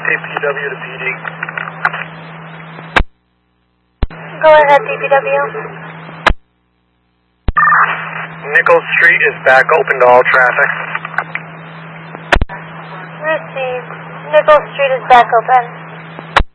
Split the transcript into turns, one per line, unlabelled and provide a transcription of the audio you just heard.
DPW to PD.
Go ahead, DPW.
Nichols Street is back open to all traffic.
Received. Nichols Street is back open.